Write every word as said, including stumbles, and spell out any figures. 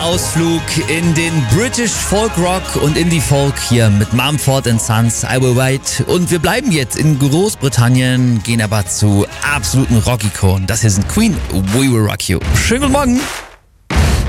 Ausflug in den British Folk Rock und Indie Folk hier mit Mumford and Sons, I Will Wait. Und wir bleiben jetzt in Großbritannien, gehen aber zu absoluten Rock-Ikonen. Das hier sind Queen, We Will Rock You. Schönen guten Morgen.